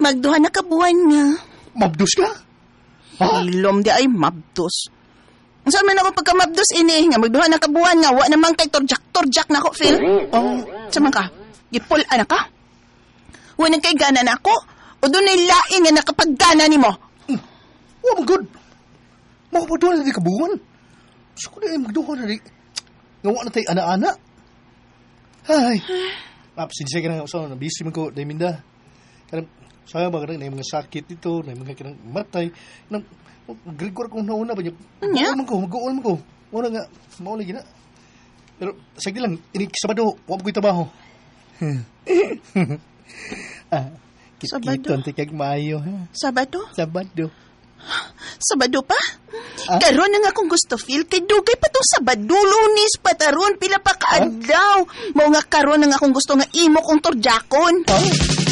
Magduha na kabuan nga. Mabdus ka? Ha? Ilom di ay mabdos. Saan man ako pagka mabdos ini nga magduha na kabuan nga wa namang kay torjak na ako, Phil. Sama ka? Gipulan na ka? Wa nang kay gana na ako? O doon ay laing nga nakapaggana ni mo? Oh my God. Makapaduhan na di kabuhan. Gusto ko na magduhan na di. Ngawa na tayo ana-ana. Ay. Sinisay ka na sa busy man ko, Dayminda. Karang, saya ba ka na yung mga sakit dito, na yung mga kinang matay. Grigor kong nauna ba niya? Mag-uol man ko. Wala nga, maulay gina. Pero, sagdi lang, Sabado, wag ko'y trabaho. Sabado? Kikito, antikag maayo, ha? Sabado? Sabado pa? Karon na nga akong gusto, Phil. Kay dugay pa itong Sabado, Lunes, pataron, pila pa kaadlaw. Mao nga karon na nga akong gusto nga imo kong torjakon.